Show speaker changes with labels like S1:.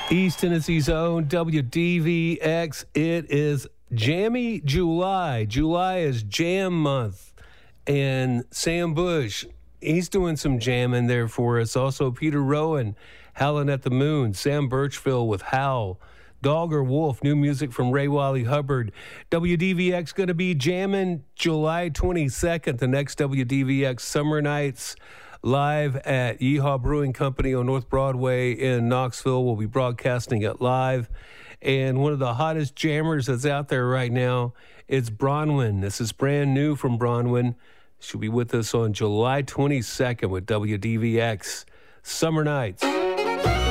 S1: East Tennessee's own WDVX. It is Jammy July. July is Jam Month. And Sam Bush, he's doing some jamming there for us. Also, Peter Rowan, Howlin' at the Moon. Sam Birchfield with Howl. Dog or Wolf, new music from Ray Wiley Hubbard. WDVX going to be jamming July 22nd, the next WDVX Summer Nights. Live at Yeehaw Brewing Company on North Broadway in Knoxville. We'll be broadcasting it live. And one of the hottest jammers that's out there right now, it's Bronwyn. This is brand new from Bronwyn. She'll be with us on July 22nd with WDVX Summer Nights.